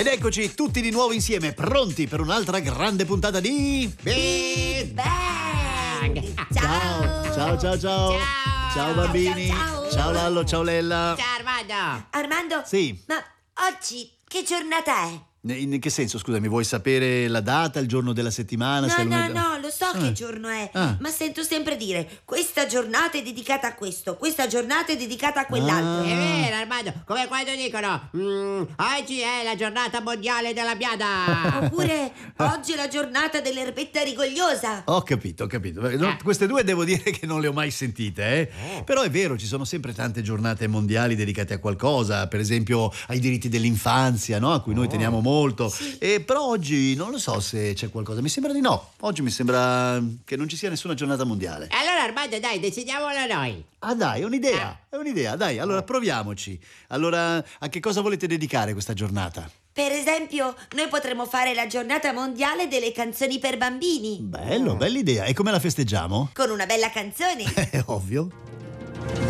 Ed eccoci tutti di nuovo insieme, pronti per un'altra grande puntata di Big Bang! Ciao, ciao, ciao, ciao. Ciao bambini. Ciao. Ciao Lallo, ciao Lella. Ciao Armando! Armando? Sì. Ma oggi che giornata è? In che senso, scusami, vuoi sapere la data, il giorno della settimana? se è lunedì? No, lo so che giorno è, ma sento sempre dire questa giornata è dedicata a questo, questa giornata è dedicata a quell'altro. È vero Armando, come quando dicono oggi è la giornata mondiale della biada! Oppure oggi è la giornata dell'erbetta rigogliosa. Ho capito, ho capito. No, queste due devo dire che non le ho mai sentite, Però è vero, ci sono sempre tante giornate mondiali dedicate a qualcosa, per esempio ai diritti dell'infanzia, no? A cui noi teniamo molto. Sì. Però oggi non lo so se c'è qualcosa, mi sembra di no. Oggi mi sembra che non ci sia nessuna giornata mondiale. Allora Armando dai, decidiamola noi! Ah dai, è un'idea, dai, allora proviamoci. Allora, a che cosa volete dedicare questa giornata? Per esempio, noi potremmo fare la giornata mondiale delle canzoni per bambini. Bello, bella idea. E come la festeggiamo? Con una bella canzone. È ovvio.